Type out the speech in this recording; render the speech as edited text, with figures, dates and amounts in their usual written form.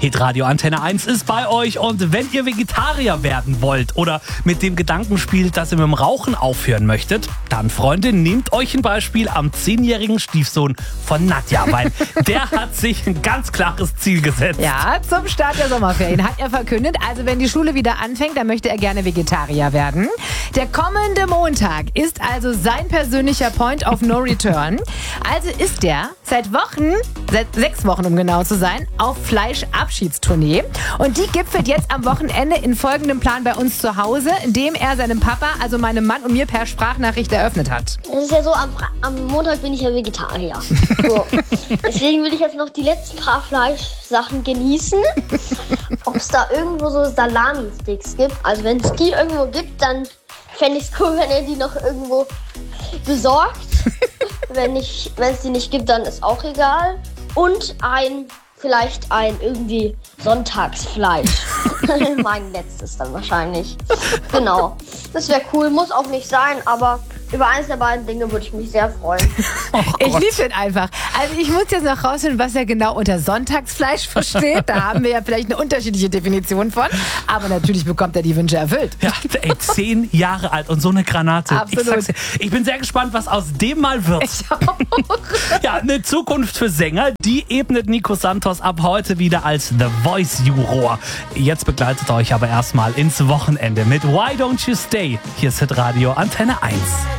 Hitradio Antenne 1 ist bei euch und wenn ihr Vegetarier werden wollt oder mit dem Gedanken spielt, dass ihr mit dem Rauchen aufhören möchtet, dann, Freunde, nehmt euch ein Beispiel am 10-jährigen Stiefsohn von Nadja, weil der hat sich ein ganz klares Ziel gesetzt. Ja, zum Start der Sommerferien hat er verkündet, also wenn die Schule wieder anfängt, dann möchte er gerne Vegetarier werden. Der kommende Montag ist also sein persönlicher Point of No Return. Also ist er seit 6 Wochen, um genau zu sein, auf Fleischabschiedstournee. Und die gipfelt jetzt am Wochenende in folgendem Plan bei uns zu Hause, indem er seinem Papa, also meinem Mann und mir per Sprachnachricht eröffnet hat. Das ist ja so, am Montag bin ich ja Vegetarier. So. Deswegen will ich jetzt noch die letzten paar Fleischsachen genießen. Ob es da irgendwo so Salami-Sticks gibt. Also wenn es die irgendwo gibt, dann fände ich es cool, wenn er die noch irgendwo besorgt. Wenn es die nicht gibt, dann ist auch egal. Und vielleicht ein irgendwie Sonntagsfleisch. Mein letztes dann wahrscheinlich. Genau. Das wäre cool, muss auch nicht sein, aber über eins der beiden Dinge würde ich mich sehr freuen. Ich liebe den einfach. Also ich muss jetzt noch rausfinden, was er genau unter Sonntagsfleisch versteht. Da haben wir ja vielleicht eine unterschiedliche Definition von. Aber natürlich bekommt er die Wünsche erfüllt. Ja, 10 Jahre alt und so eine Granate. Absolut. Ich bin sehr gespannt, was aus dem mal wird. Ich auch. Ja, eine Zukunft für Sänger, die ebnet Nico Santos ab heute wieder als The Voice-Juror. Jetzt begleitet euch aber erstmal ins Wochenende mit Why Don't You Stay? Hier ist Hitradio Antenne 1.